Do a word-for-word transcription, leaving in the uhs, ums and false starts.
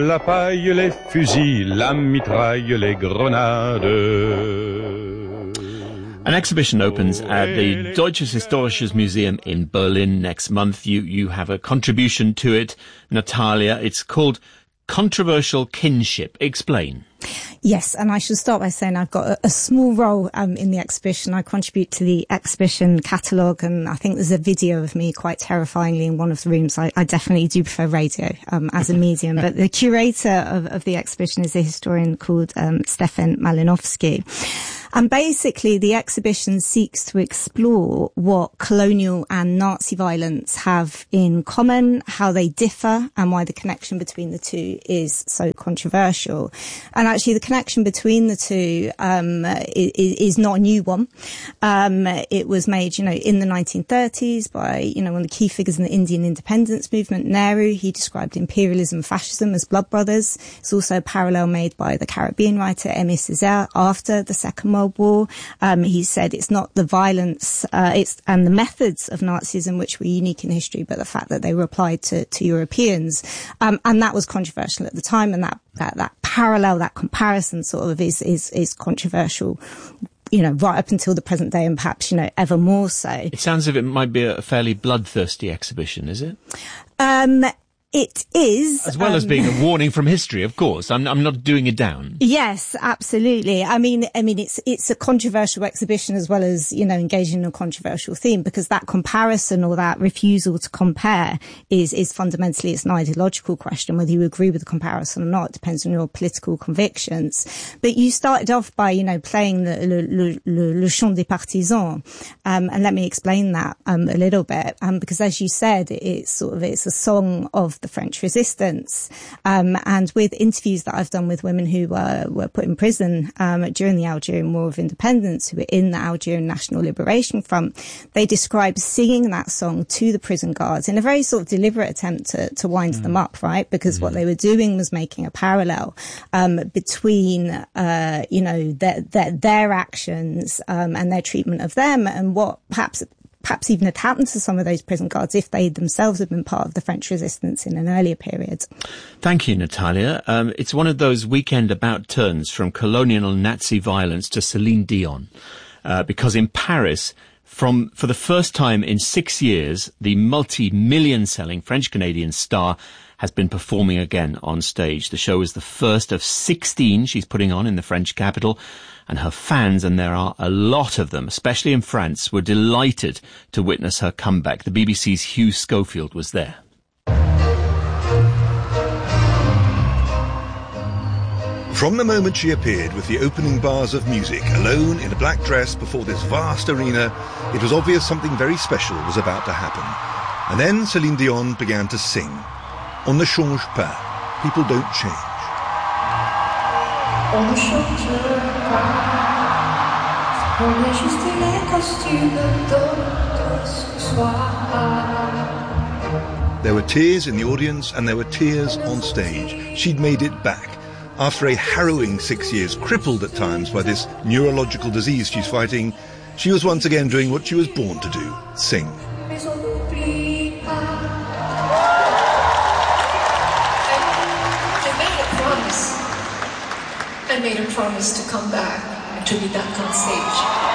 la paille, les fusils, la mitraille, les grenades. An exhibition opens at the Deutsches Historisches Museum in Berlin next month. You you have a contribution to it, Natalia. It's called Controversial Kinship. Explain. Yes, and I should start by saying I've got a, a small role um, in the exhibition. I contribute to the exhibition catalogue, and I think there's a video of me quite terrifyingly in one of the rooms. I, I definitely do prefer radio um, as a medium, but the curator of, of the exhibition is a historian called um, Stefan Malinowski. And basically, the exhibition seeks to explore what colonial and Nazi violence have in common, how they differ, and why the connection between the two is so controversial. And actually, the connection between the two um, is, is not a new one. Um, it was made, you know, in the nineteen thirties by, you know, one of the key figures in the Indian independence movement, Nehru. He described imperialism and fascism as blood brothers. It's also a parallel made by the Caribbean writer Aimé Césaire after the Second World War. Um, he said it's not the violence uh, it's and the methods of Nazism which were unique in history, but the fact that they were applied to, to Europeans. Um, and that was controversial at the time, and that, that, that parallel, that comparison sort of is, is, is controversial, you know, right up until the present day, and perhaps, you know, ever more so. It sounds as if it might be a fairly bloodthirsty exhibition, is it? Um, It is. As well um, as being a warning from history, of course. I'm, I'm not doing it down. Yes, absolutely. I mean, I mean, it's, it's a controversial exhibition as well as, you know, engaging in a controversial theme, because that comparison or that refusal to compare is, is fundamentally, it's an ideological question. Whether you agree with the comparison or not, it depends on your political convictions. But you started off by, you know, playing the, le, le, le, le chant des partisans. Um, and let me explain that, um, a little bit. Um, because as you said, it's sort of, it's a song of the French resistance. Um, and with interviews that I've done with women who were, were put in prison, um, during the Algerian War of Independence, who were in the Algerian National Liberation Front, they describe singing that song to the prison guards in a very sort of deliberate attempt to, to wind mm. them up, right? Because mm. what they were doing was making a parallel, um, between, uh, you know, their, their, their actions, um, and their treatment of them, and what perhaps perhaps even had happened to some of those prison guards if they themselves had been part of the French resistance in an earlier period. Thank you, Natalia. Um, it's one of those weekend about turns from colonial Nazi violence to Celine Dion, uh, because in Paris, from for the first time in six years, the multi-million selling French-Canadian star has been performing again on stage. The show is the first of sixteen she's putting on in the French capital, and her fans, and there are a lot of them, especially in France, were delighted to witness her comeback. The B B C's Hugh Schofield was there. From the moment she appeared with the opening bars of music, alone in a black dress before this vast arena, it was obvious something very special was about to happen. And then Celine Dion began to sing. On ne change pas. People don't change. On ne change pas. On est juste les costumes d'autres ce soir. There were tears in the audience and there were tears on stage. She'd made it back. After a harrowing six years, crippled at times by this neurological disease she's fighting, she was once again doing what she was born to do, sing. I made a promise to come back and to be back on stage.